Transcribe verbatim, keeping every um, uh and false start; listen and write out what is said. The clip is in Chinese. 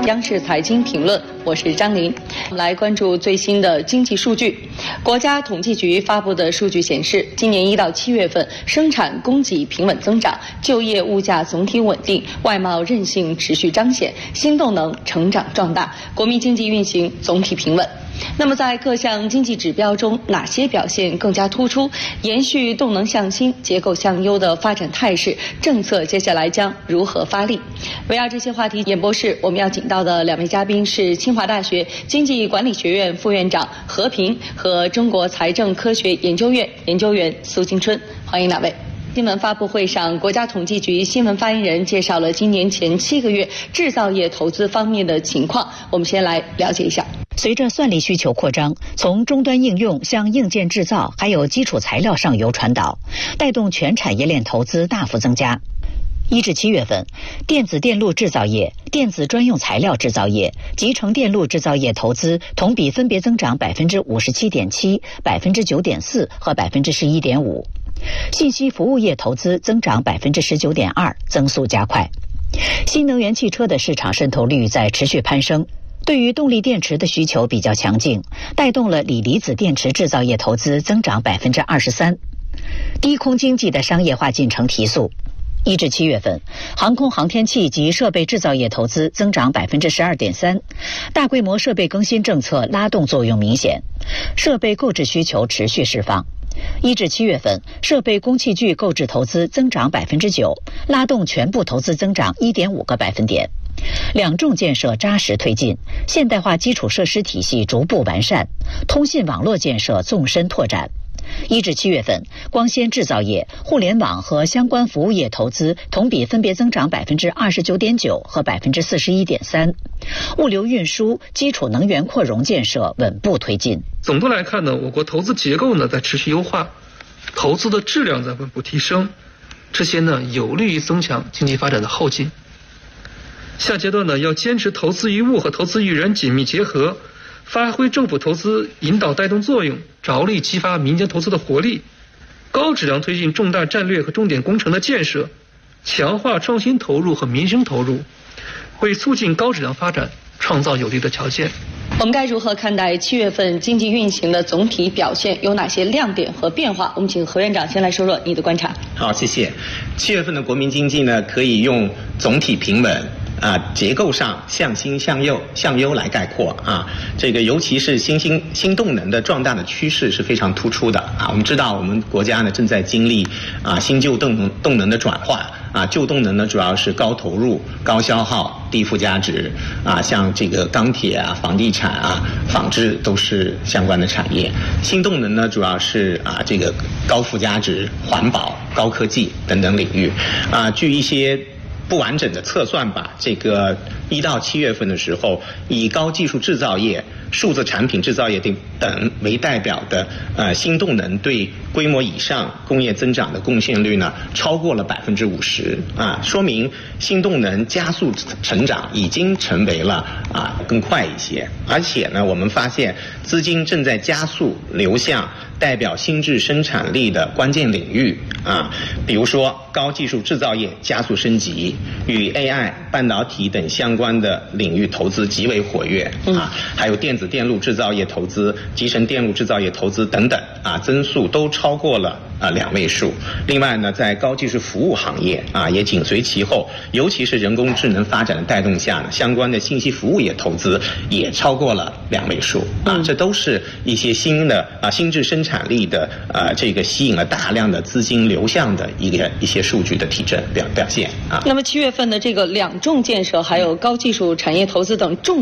央视财经评论，我是张琳。来关注最新的经济数据。国家统计局发布的数据显示，今年一到七月份，生产供给平稳增长，就业物价总体稳定，外贸韧性持续彰显，新动能成长壮大，国民经济运行总体平稳。那么在各项经济指标中，哪些表现更加突出？延续动能向新、结构向优的发展态势，政策接下来将如何发力？围绕这些话题，演播室我们要请到的两位嘉宾是清华大学经济管理学院副院长何平和中国财政科学研究院研究员苏金春，欢迎两位。新闻发布会上，国家统计局新闻发言人介绍了今年前七个月制造业投资方面的情况，我们先来了解一下。 随着算力需求扩张，从终端应用向硬件制造还有基础材料上游传导，带动全产业链投资大幅增加。一至七月份，电子电路制造业、电子专用材料制造业、集成电路制造业投资同比分别增长百分之五十七点七、百分之九点四和百分之十一点五。信息服务业投资增长百分之十九点二，增速加快。新能源汽车的市场渗透率在持续攀升。对于动力电池的需求比较强劲，带动了锂离子电池制造业投资增长百分之二十三。低空经济的商业化进程提速。一至七月份，航空航天器及设备制造业投资增长百分之十二点三，大规模设备更新政策拉动作用明显，设备购置需求持续释放。一至七月份，设备工器具购置投资增长百分之九，拉动全部投资增长一点五个百分点。两重建设扎实推进，现代化基础设施体系逐步完善，通信网络建设纵深拓展。一至七月份，光纤制造业、互联网和相关服务业投资同比分别增长百分之二十九点九和百分之四十一点三。物流运输、基础能源扩容建设稳步推进。 总的来看呢，我国投资结构呢在持续优化，投资的质量在稳步提升，这些呢有利于增强经济发展的后劲。下阶段呢，要坚持投资于物和投资于人紧密结合，发挥政府投资引导带动作用，着力激发民间投资的活力，高质量推进重大战略和重点工程的建设，强化创新投入和民生投入，为促进高质量发展创造有利的条件。 我们该如何看待七月份经济运行的总体表现？有哪些亮点和变化？我们请何院长先来说说你的观察。 好，谢谢。七月份的国民经济呢，可以用总体平稳。啊，结构上向新向优向优来概括啊，这个尤其是新兴新动能的壮大的趋势是非常突出的啊。我们知道我们国家呢正在经历啊新旧动能动能的转化啊，旧动能呢主要是高投入、高消耗、低附加值啊，像这个钢铁啊、房地产啊、纺织都是相关的产业。新动能呢主要是啊这个高附加值、环保、高科技等等领域啊，据一些不完整的测算吧，这个一到七月份的时候，以高技术制造业、数字产品制造业等等为代表的呃新动能对规模以上工业增长的贡献率呢，超过了百分之五十啊，说明新动能加速成长已经成为了啊更快一些，而且呢，我们发现资金正在加速流向代表新质生产力的关键领域啊，比如说高技术制造业加速升级，与 A I、半导体等相关的领域投资极为活跃啊，还有电子电路制造业投资、集成电路制造业投资等等啊，增速都超过了啊两位数。另外呢，在高技术服务行业啊也紧随其后，尤其是人工智能发展的带动下呢，相关的信息服务业投资也超过了两位数啊，这都是一些新的啊新质生产力的啊这个吸引了大量的资金流向的一个一些数据的提振表表现啊。 那么七月份的这个两重建设还有高技术产业投资等重